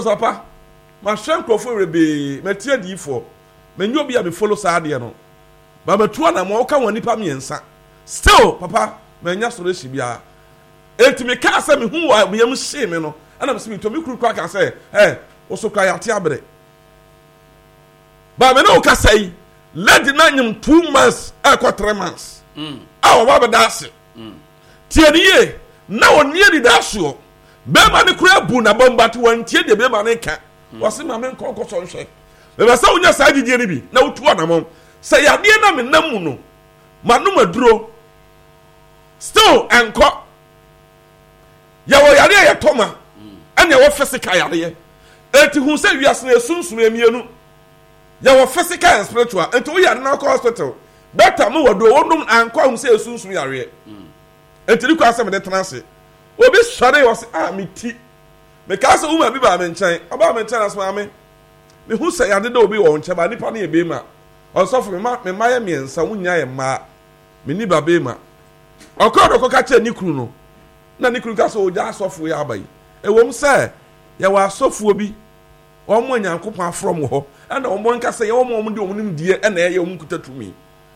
Papa, my shank of rebe, my tear D4. Men you be a follow Sadiano. But my two and I'm all come on Nipa me and sa. Still, Papa, my yasuri shibia. And me can't say me who I am shame, and I'm speaking to me crack and say, hey, also cry out tiabre. But I know can say, let the 2 months, 3 months. Our Baba that's it. Tierney, now nearly that's you. Bema ni kura bu na bomba to one tie de bema ne ka wase ma men konko so nhwe beba sa unya sa didie ni bi na utu na mom say yade na me namu no manu maduro still enko ya wo yade ya toma anya wo physical yade enti hu say wiase na sunsun emienu ya wo physical and spiritual enti wo yade na hospital doctor mo wodo wonum anko hu say sunsun yare enti ni kwa se me de transe obi sɔre wɔ se me ti me ka sɛ uma bi ba me nkyɛn ɔba me nkyɛn asoma me hu sɛ yade da obi wɔ nkyɛn ba nipa ne ebe ma ɔsɔfo me ma yɛ miɛnsa wonya yɛ ma me ni ba be ma ɔkɔ dɔkɔ ka kyɛ ni kuru no na ni kuru ka sɛ ogya asɔfo yɛ aba yi ɛwɔ m sɛ yɛ wɔ asɔfo bi wɔn mo nyankopɔn afrɔm hɔ ɛna wɔn nka sɛ yɛ wɔn de wɔn nim die ɛna ɛyɛ wɔn kuta tumi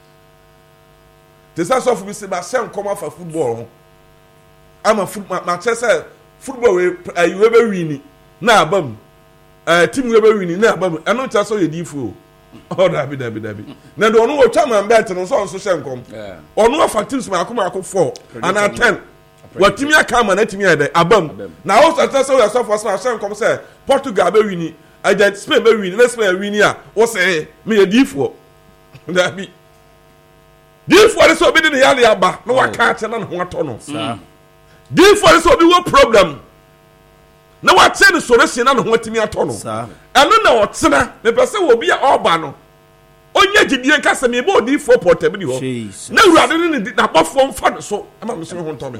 te sɛ asɔfo bi sɛ ba hyɛ nkɔm afa football ho ama ma chese football we be wini na abam team we be wini na abam eno cha so ye difo oh dabi na do onu wo twa man bet no so she nkom onu afa teams ma akoma akọ 4 and 10 watimi aka ma na timi ede abam na wo cha so we so for so she nkom say Portugal be wini agent Spain be wini na Spain wini a wo say me ye difo dabi difo le so be de ya le aba na wa ka che na ho ato no therefore so be one problem na what say the solution na no watimi ato no eno na otena me pese wo bi a oba no onye gidie nka se me bo di for portable ho na urade ne na bofo mfa so ama me so ho ntome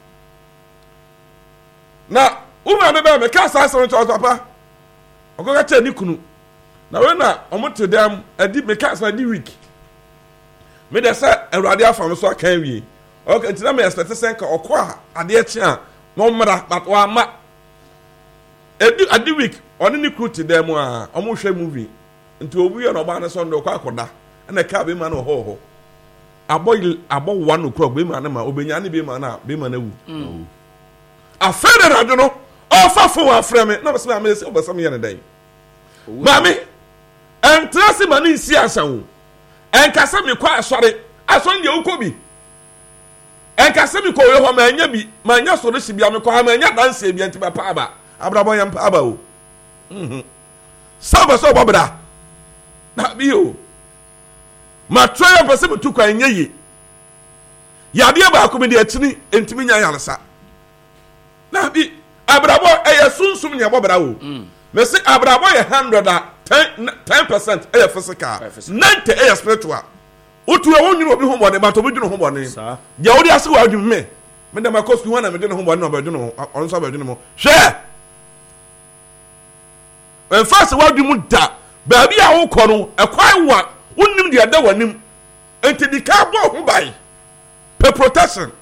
na uma me be me ka sa so ncho papa ogoga che ni kunu na we na omoto dem adi me ka sa di week me de say urade afam so aka wie okay, ntina me expect say ka okwa ade echi a no mra but wa ma adi week oni ni crew to them a omo hwe movie nti obu ye no ba na so ndo kwa akoda na ka be ma no ho abo one o'clock be ma na ma obenya ne be ma na wu afere radio no ofa fo wa frɛ me na be say me say obasam ye ne dai mami entrasi ma ni nsi asawo enkasa me kwa asɔre asɔre de ukobi enkasa me ko we ho ma anya bi ma anya so resi bia me ko ha ma anya danse bia nti ba pa aba abrabɔ yam pa aba o saba so bobra na bi o ma try pese me tu kwa anya yi yade ba ko me de atini entimi nya yaresa na bi abrabɔ eye sunsum nya bobra o me se abrabɔ ye 10% eye physical 90 eye spiritual otu e wonyu obi hombone ba to bi dwunu hombone ya wodi ase wa dwun me da makosu hu na me dwunu hombone na ba dwunu onso ba dwunu mo hwe en fast wa dwun mu da ba bi a wo kɔ no ekwai wa wonnim de ada wanim enti di ka bo ho bai pe protection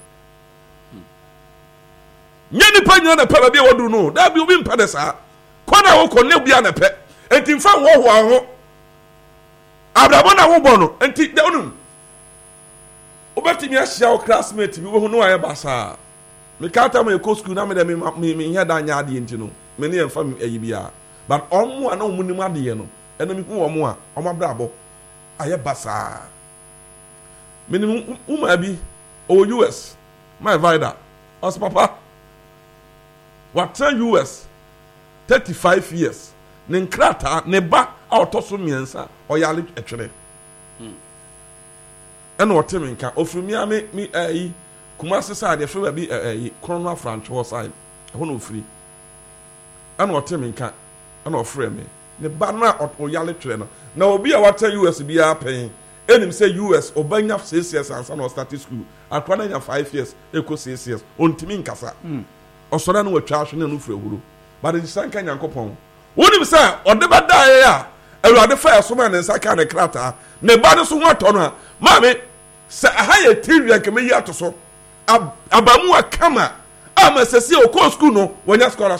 nyani pa nyana pa ba bi wodu no da bi obi mpa de sa kwana wo kɔ ne bia na pe enti mfa wo ho aho abrabɔ na wo bɔ no enti da onum obetimi ahia o classmate bi wo no aye basa me kata me ko school na me me da nya ade enti no me ne emfa ayi bia but omo ana omu nim ade ye no ena me hu omo a omo abrabɔ aye basa me nim uma bi o US my vida os papa what turn US 35 years ne nkrata ne ba a otoso miensa oyale etwere ena otemi nka ofrumi ame mi ayi kuma sesa de fe ba bi ayi krono afrancho side ho no ofri ena otemi nka ena ofre me ne ba na oyale twere no na obi a wata US bi a pen enim say US obanya 6 years ansa no start school akwa na nya 5 years eko 6 years ontimi nkasa osora na watwa ahwe na no fura huru but the sanka nyankopon wonim say odeba dae a awurade fa yasoma ne nsaka ne krata ne ba ne so ho atɔ no a maame sɛ aha yɛ tiria kama yi ato so abamu akama ama sɛsi okɔ school no wonya scholarship